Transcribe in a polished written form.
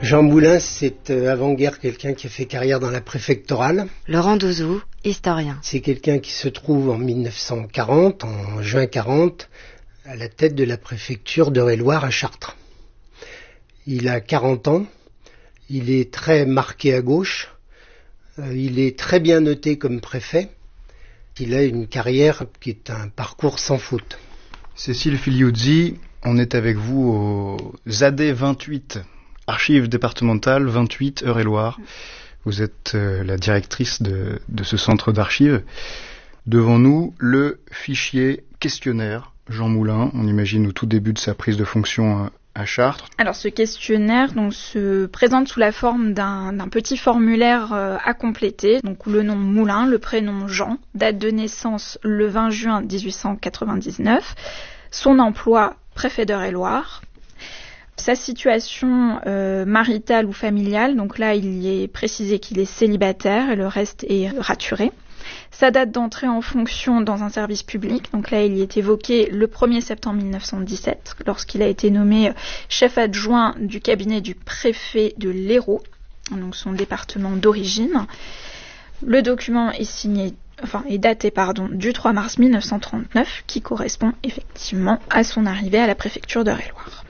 Jean Moulin, c'est avant-guerre quelqu'un qui a fait carrière dans la préfectorale. Laurent Douzou, historien. C'est quelqu'un qui se trouve en 1940, en juin 40, à la tête de la préfecture d'Eure-et-Loir à Chartres. Il a 40 ans, il est très marqué à gauche, il est très bien noté comme préfet. Il a une carrière qui est un parcours sans faute. Cécile Filiuzzi, on est avec vous aux AD 28, Archives départementales 28 Eure-et-Loir. Vous êtes la directrice de ce centre d'archives. Devant nous, le fichier questionnaire Jean Moulin, on imagine au tout début de sa prise de fonction à Chartres. Alors ce questionnaire se présente sous la forme d'un petit formulaire à compléter, donc le nom Moulin, le prénom Jean, date de naissance le 20 juin 1899, son emploi préfet d'Eure-et-Loir, sa situation maritale ou familiale, donc là il y est précisé qu'il est célibataire et le reste est raturé. Sa date d'entrée en fonction dans un service public, donc là il y est évoqué le 1er septembre 1917, lorsqu'il a été nommé chef adjoint du cabinet du préfet de l'Hérault, donc son département d'origine. Le document est daté du 3 mars 1939, qui correspond effectivement à son arrivée à la préfecture d'Eure-et-Loir.